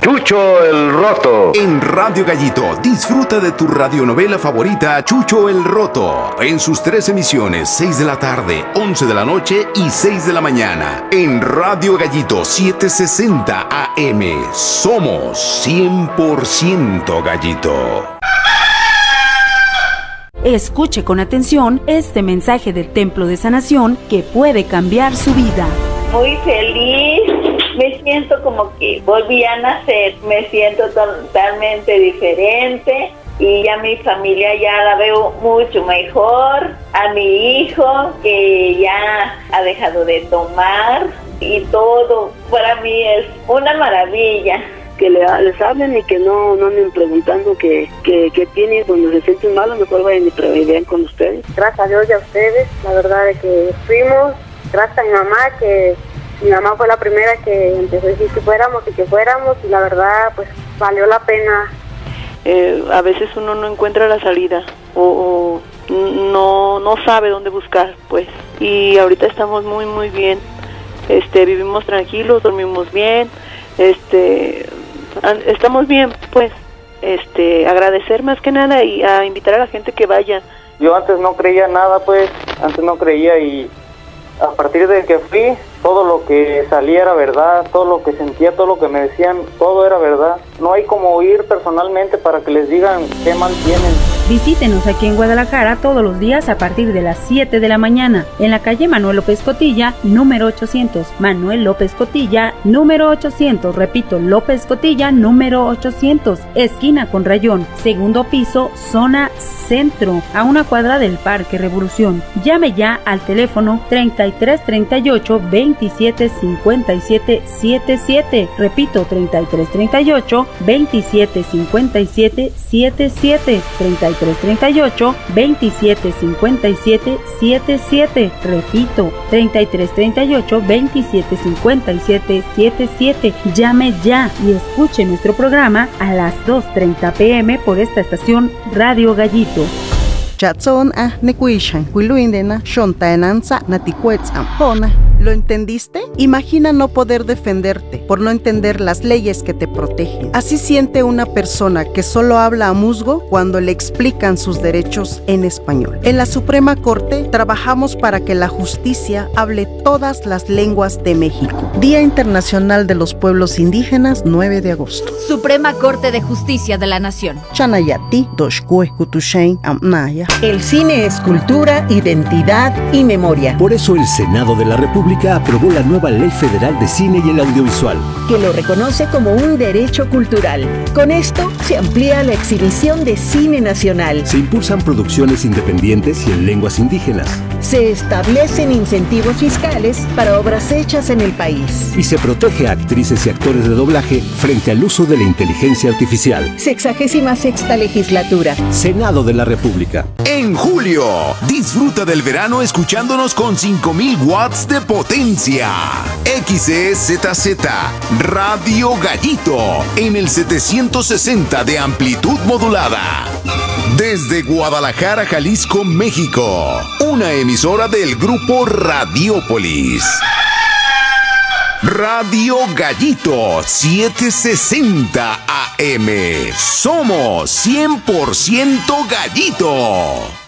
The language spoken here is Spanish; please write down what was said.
Chucho el Roto. En Radio Gallito, disfruta de tu radionovela favorita, Chucho el Roto. En sus 3 emisiones, 6 de la tarde, 11 de la noche y 6 de la mañana. En Radio Gallito, 760 AM. Somos 100% Gallito. Escuche con atención este mensaje del Templo de Sanación que puede cambiar su vida. Muy feliz, me siento como que volví a nacer, me siento totalmente diferente y ya mi familia ya la veo mucho mejor, a mi hijo que ya ha dejado de tomar y todo para mí es una maravilla. Que les hablen y que no anden preguntando qué tienen cuando se sienten malos, mejor vayan y vean con ustedes. Gracias a Dios y a ustedes, la verdad es que fuimos, gracias a mi mamá, que mi mamá fue la primera que empezó a decir que fuéramos y la verdad pues valió la pena. A veces uno no encuentra la salida o no sabe dónde buscar, pues, y ahorita estamos muy bien, vivimos tranquilos, dormimos bien, estamos bien, pues, agradecer más que nada y a invitar a la gente que vaya. Yo antes no creía nada, pues, y a partir de que fui, todo lo que salía era verdad, todo lo que sentía, todo lo que me decían, todo era verdad. No hay como ir personalmente para que les digan qué mal tienen. Visítenos aquí en Guadalajara todos los días a partir de las 7 de la mañana, en la calle Manuel López Cotilla, número 800. Manuel López Cotilla, número 800. Repito, López Cotilla, número 800. Esquina con Rayón, segundo piso, zona centro, a una cuadra del Parque Revolución. Llame ya al teléfono 3338 2757 77. Repito, 3338 2757 77. 3338 2757 77. Repito, 3338 2757 77. Llame ya y escuche nuestro programa a las 2:30 p.m. por esta estación Radio Gallito. Chatson nekuishan kuiluindena shontaenanza natikuetzampona. ¿Lo entendiste? Imagina no poder defenderte por no entender las leyes que te protegen. Así siente una persona que solo habla a musgo cuando le explican sus derechos en español. En la Suprema Corte trabajamos para que la justicia hable todas las lenguas de México. Día Internacional de los Pueblos Indígenas, 9 de agosto. Suprema Corte de Justicia de la Nación. Chanayati, Doshkue, Kutushain, Amnaya. El cine es cultura, identidad y memoria. Por eso el Senado de la República aprobó la nueva Ley Federal de Cine y el Audiovisual, que lo reconoce como un derecho cultural. Con esto se amplía la exhibición de cine nacional. Se impulsan producciones independientes y en lenguas indígenas. Se establecen incentivos fiscales para obras hechas en el país. Y se protege a actrices y actores de doblaje frente al uso de la inteligencia artificial. 66ª legislatura. Senado de la República. En julio, disfruta del verano escuchándonos con 5000 watts de potencia. XEZZ Radio Gallito en el 760 de amplitud modulada. Desde Guadalajara, Jalisco, México. Una emisora del grupo Radiópolis. Radio Gallito 760 AM. Somos 100% Gallito.